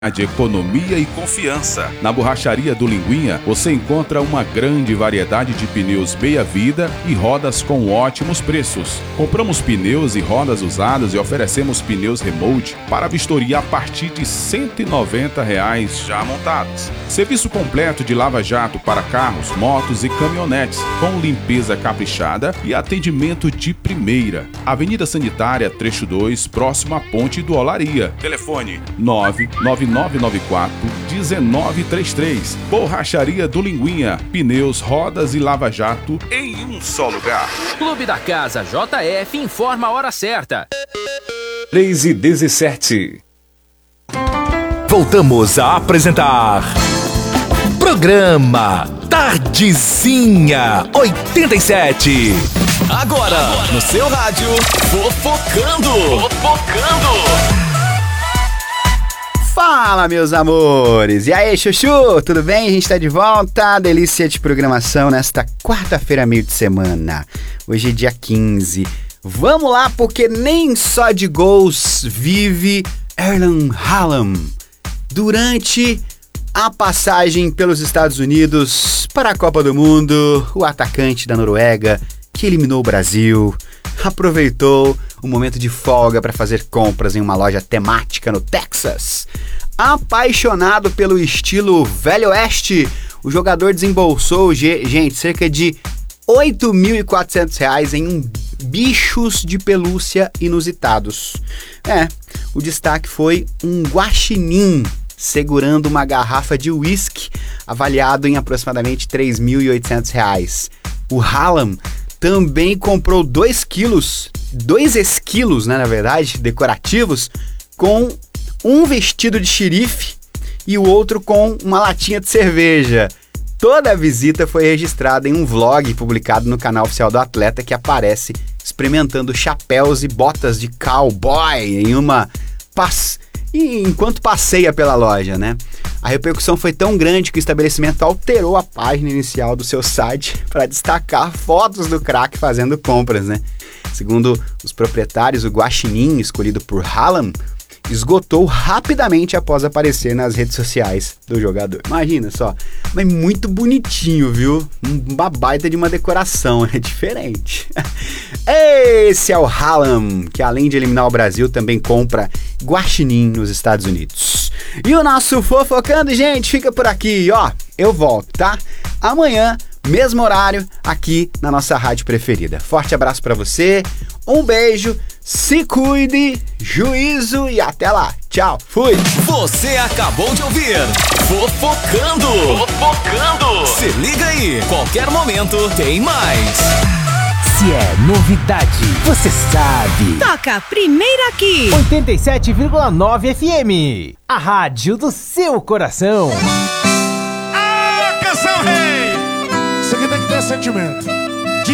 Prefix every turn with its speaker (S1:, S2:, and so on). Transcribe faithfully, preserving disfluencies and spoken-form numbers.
S1: de economia e confiança. Na Borracharia do Linguinha, você encontra uma grande variedade de pneus meia-vida e rodas com ótimos preços. Compramos pneus e rodas usadas e oferecemos pneus remote para vistoria a partir de cento e noventa reais já montados. Serviço completo de lava-jato para carros, motos e caminhonetes, com limpeza caprichada e atendimento de primeira. Avenida Sanitária, trecho dois, próximo à Ponte do Olaria. Telefone nove nove nove nove quatro um nove três três. Borracharia do Linguinha, pneus, rodas e lava-jato em um só lugar.
S2: Clube da Casa J F informa a hora certa.
S3: três e dezessete. Voltamos a apresentar Programa Tardezinha oitenta e sete. Agora, Agora no seu rádio, Fofocando. Fofocando.
S4: Fala, meus amores! E aí, Chuchu, tudo bem? A gente tá de volta, delícia de programação nesta quarta-feira, meio de semana. Hoje é dia quinze. Vamos lá, porque nem só de gols vive Erling Haaland. Durante a passagem pelos Estados Unidos para a Copa do Mundo, o atacante da Noruega, que eliminou o Brasil, aproveitou um momento de folga para fazer compras em uma loja temática no Texas. Apaixonado pelo estilo Velho Oeste, o jogador desembolsou, gente, cerca de oito mil e quatrocentos reais em um bichos de pelúcia inusitados. É, o destaque foi um guaxinim segurando uma garrafa de uísque avaliado em aproximadamente três mil e oitocentos reais. O Haaland também comprou dois quilos, dois esquilos, né, na verdade, decorativos, com um vestido de xerife e o outro com uma latinha de cerveja. Toda a visita foi registrada em um vlog publicado no canal oficial do atleta, que aparece experimentando chapéus e botas de cowboy em uma pas... enquanto passeia pela loja, né? A repercussão foi tão grande que o estabelecimento alterou a página inicial do seu site para destacar fotos do craque fazendo compras, né? Segundo os proprietários, o guaxinim escolhido por Haaland esgotou rapidamente após aparecer nas redes sociais do jogador. Imagina só, mas muito bonitinho, viu? Uma baita de uma decoração, é diferente. Esse é o Haaland, que além de eliminar o Brasil, também compra guaxinim nos Estados Unidos. E o nosso Fofocando, gente, fica por aqui, ó. Eu volto, tá? Amanhã, mesmo horário, aqui na nossa rádio preferida. Forte abraço pra você, um beijo, se cuide, juízo e até lá. Tchau, fui!
S3: Você acabou de ouvir Fofocando! Fofocando! Se liga aí, qualquer momento tem mais!
S5: Se é novidade, você sabe.
S6: Toca primeiro aqui.
S5: oitenta e sete vírgula nove F M. A rádio do seu coração.
S7: Ah, canção rei! Isso aqui tem que ter sentimento.